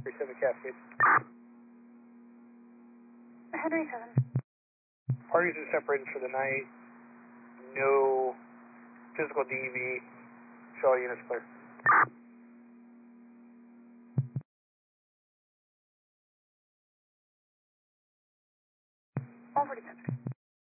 37 Cascade. Henry 7. Parties are separated for the night. No physical DV. Show all units clear. All 47.